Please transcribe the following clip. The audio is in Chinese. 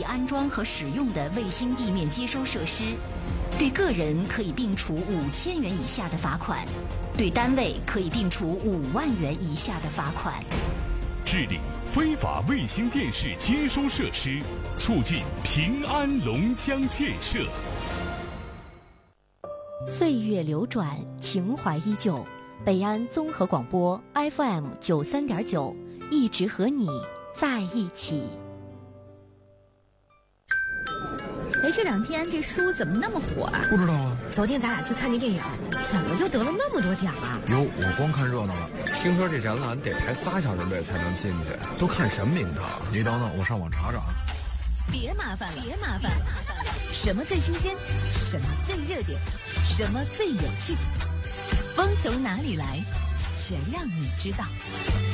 其安装和使用的卫星地面接收设施，对个人可以并处5000元以下的罚款，对单位可以并处5万元以下的罚款。 治理非法卫星电视接收设施，促进平安龙江建设。 岁月流转，情怀依旧。北安综合广播 FM 93.9，一直和你在一起。 哎，这2天这书怎么那么火啊？ 不知道啊。 昨天咱俩去看那电影，怎么就得了那么多奖啊？ 哟，我光看热闹了。听说这展览得排3小时队才能进去，都看什么名堂？你等等，我上网查查。 别麻烦了，什么最新鲜？什么最热点？什么最有趣？风从哪里来？全让你知道。